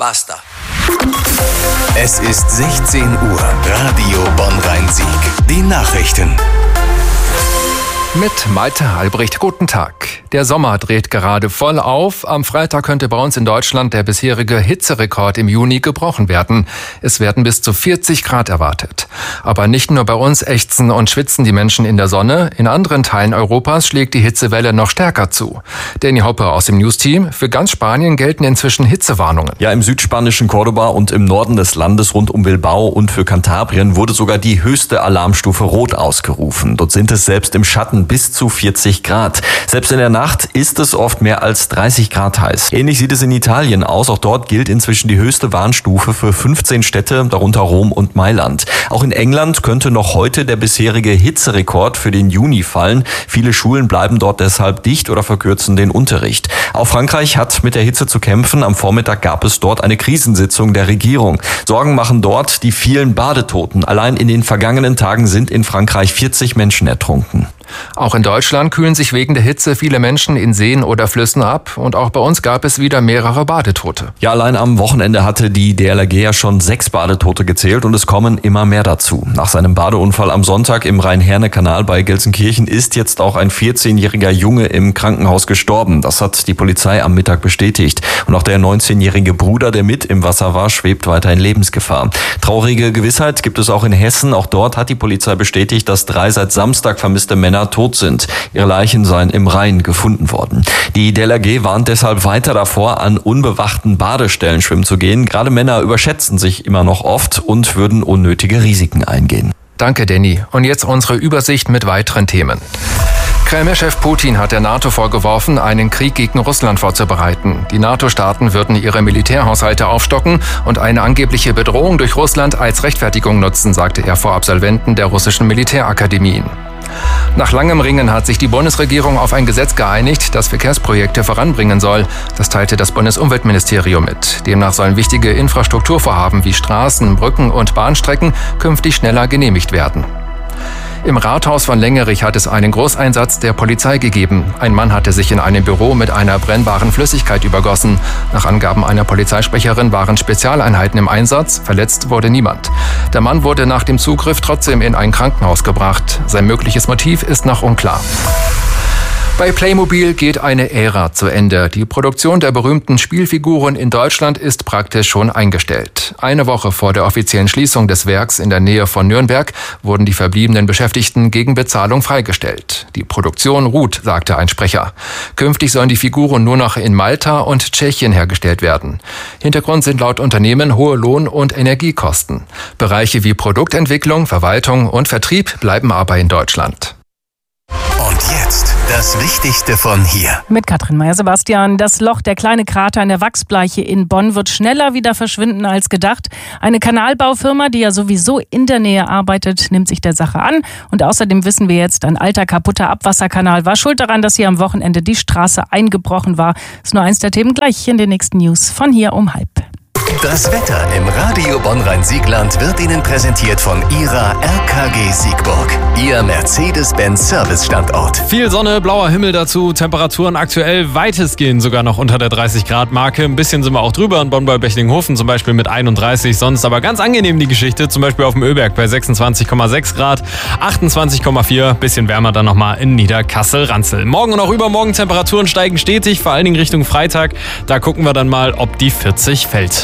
Basta. Es ist 16 Uhr. Radio Bonn-Rhein-Sieg. Die Nachrichten. Mit Malte Albrecht, guten Tag. Der Sommer dreht gerade voll auf. Am Freitag könnte bei uns in Deutschland der bisherige Hitzerekord im Juni gebrochen werden. Es werden bis zu 40 Grad erwartet. Aber nicht nur bei uns ächzen und schwitzen die Menschen in der Sonne. In anderen Teilen Europas schlägt die Hitzewelle noch stärker zu. Danny Hoppe aus dem News-Team. Für ganz Spanien gelten inzwischen Hitzewarnungen. Ja, im südspanischen Cordoba und im Norden des Landes rund um Bilbao und für Kantabrien wurde sogar die höchste Alarmstufe Rot ausgerufen. Dort sind es selbst im Schatten bis zu 40 Grad. Selbst in der Nacht ist es oft mehr als 30 Grad heiß. Ähnlich sieht es in Italien aus. Auch dort gilt inzwischen die höchste Warnstufe für 15 Städte, darunter Rom und Mailand. Auch in England könnte noch heute der bisherige Hitzerekord für den Juni fallen. Viele Schulen bleiben dort deshalb dicht oder verkürzen den Unterricht. Auch Frankreich hat mit der Hitze zu kämpfen. Am Vormittag gab es dort eine Krisensitzung der Regierung. Sorgen machen dort die vielen Badetoten. Allein in den vergangenen Tagen sind in Frankreich 40 Menschen ertrunken. Auch in Deutschland kühlen sich wegen der Hitze viele Menschen in Seen oder Flüssen ab. Und auch bei uns gab es wieder mehrere Badetote. Ja, allein am Wochenende hatte die DLRG ja schon 6 Badetote gezählt und es kommen immer mehr dazu. Nach seinem Badeunfall am Sonntag im Rhein-Herne-Kanal bei Gelsenkirchen ist jetzt auch ein 14-jähriger Junge im Krankenhaus gestorben. Das hat die Polizei am Mittag bestätigt. Und auch der 19-jährige Bruder, der mit im Wasser war, schwebt weiter in Lebensgefahr. Traurige Gewissheit gibt es auch in Hessen. Auch dort hat die Polizei bestätigt, dass 3 seit Samstag vermisste Männer tot sind. Ihre Leichen seien im Rhein gefunden worden. Die DLRG warnt deshalb weiter davor, an unbewachten Badestellen schwimmen zu gehen. Gerade Männer überschätzen sich immer noch oft und würden unnötige Risiken eingehen. Danke, Danny. Und jetzt unsere Übersicht mit weiteren Themen. Kreml-Chef Putin hat der NATO vorgeworfen, einen Krieg gegen Russland vorzubereiten. Die NATO-Staaten würden ihre Militärhaushalte aufstocken und eine angebliche Bedrohung durch Russland als Rechtfertigung nutzen, sagte er vor Absolventen der russischen Militärakademien. Nach langem Ringen hat sich die Bundesregierung auf ein Gesetz geeinigt, das Verkehrsprojekte voranbringen soll. Das teilte das Bundesumweltministerium mit. Demnach sollen wichtige Infrastrukturvorhaben wie Straßen, Brücken und Bahnstrecken künftig schneller genehmigt werden. Im Rathaus von Lengerich hat es einen Großeinsatz der Polizei gegeben. Ein Mann hatte sich in einem Büro mit einer brennbaren Flüssigkeit übergossen. Nach Angaben einer Polizeisprecherin waren Spezialeinheiten im Einsatz. Verletzt wurde niemand. Der Mann wurde nach dem Zugriff trotzdem in ein Krankenhaus gebracht. Sein mögliches Motiv ist noch unklar. Bei Playmobil geht eine Ära zu Ende. Die Produktion der berühmten Spielfiguren in Deutschland ist praktisch schon eingestellt. Eine Woche vor der offiziellen Schließung des Werks in der Nähe von Nürnberg wurden die verbliebenen Beschäftigten gegen Bezahlung freigestellt. Die Produktion ruht, sagte ein Sprecher. Künftig sollen die Figuren nur noch in Malta und Tschechien hergestellt werden. Hintergrund sind laut Unternehmen hohe Lohn- und Energiekosten. Bereiche wie Produktentwicklung, Verwaltung und Vertrieb bleiben aber in Deutschland. Und jetzt das Wichtigste von hier. Mit Katrin Meyer-Sebastian. Das Loch, der kleine Krater in der Wachsbleiche in Bonn, wird schneller wieder verschwinden als gedacht. Eine Kanalbaufirma, die ja sowieso in der Nähe arbeitet, nimmt sich der Sache an. Und außerdem wissen wir jetzt, ein alter, kaputter Abwasserkanal war schuld daran, dass hier am Wochenende die Straße eingebrochen war. Ist nur eins der Themen gleich in den nächsten News von hier um 12:30. Das Wetter im Radio Bonn-Rhein-Siegland wird Ihnen präsentiert von Ihrer RKG Siegburg. Ihr Mercedes-Benz-Service-Standort. Viel Sonne, blauer Himmel dazu, Temperaturen aktuell weitestgehend sogar noch unter der 30-Grad-Marke. Ein bisschen sind wir auch drüber in Bonn bei Bechlinghofen zum Beispiel mit 31. Sonst aber ganz angenehm die Geschichte, zum Beispiel auf dem Öberg bei 26,6 Grad, 28,4, bisschen wärmer dann nochmal in Niederkassel-Ranzel. Morgen und auch übermorgen Temperaturen steigen stetig, vor allen Dingen Richtung Freitag. Da gucken wir dann mal, ob die 40 fällt.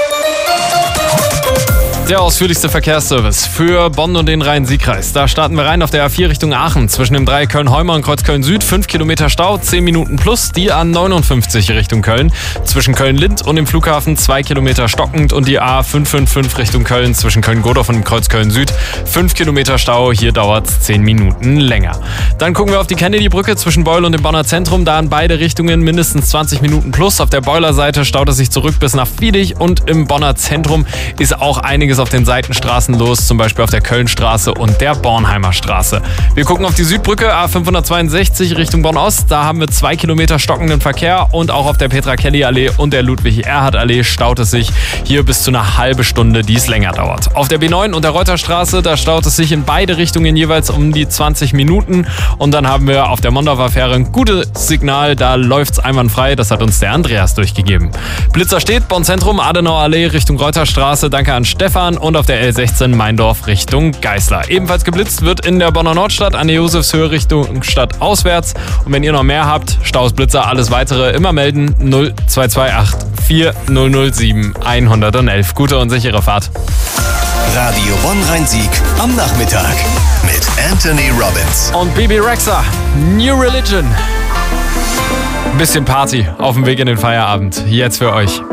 Der ausführlichste Verkehrsservice für Bonn und den Rhein-Sieg-Kreis. Da starten wir rein auf der A4 Richtung Aachen. Zwischen dem Dreieck Köln-Heumer und Kreuzköln-Süd 5 Kilometer Stau, 10 Minuten plus. Die A59 Richtung Köln. Zwischen Köln-Lind und dem Flughafen 2 Kilometer stockend. Und die A555 Richtung Köln zwischen Köln-Godorf und dem Kreuzköln-Süd 5 Kilometer Stau. Hier dauert es 10 Minuten länger. Dann gucken wir auf die Kennedy-Brücke zwischen Beul und dem Bonner Zentrum. Da in beide Richtungen mindestens 20 Minuten plus. Auf der Beuler Seite staut es sich zurück bis nach Viedig. Und im Bonner Zentrum ist auch einiges auf den Seitenstraßen los, zum Beispiel auf der Kölnstraße und der Bornheimer Straße. Wir gucken auf die Südbrücke A562 Richtung Bonn-Ost. Da haben wir 2 Kilometer stockenden Verkehr und auch auf der Petra-Kelly-Allee und der Ludwig-Erhard-Allee staut es sich hier bis zu einer halben Stunde, die es länger dauert. Auf der B9 und der Reuterstraße, da staut es sich in beide Richtungen jeweils um die 20 Minuten. Und dann haben wir auf der Mondorfer Fähre ein gutes Signal, da läuft's einwandfrei. Das hat uns der Andreas durchgegeben. Blitzer steht, Bonn Zentrum, Adenauer Allee Richtung Reuterstraße. Danke an Stefan und auf der L16 Meindorf Richtung Geißler. Ebenfalls geblitzt wird in der Bonner Nordstadt an der Josefshöhe Richtung Stadt auswärts. Und wenn ihr noch mehr habt, Staus, Blitzer, alles weitere immer melden 0228 4007 111. Gute und sichere Fahrt. Radio Bonn-Rhein-Sieg am Nachmittag mit Anthony Robbins und Bibi Rexha, New Religion. Ein bisschen Party auf dem Weg in den Feierabend. Jetzt für euch.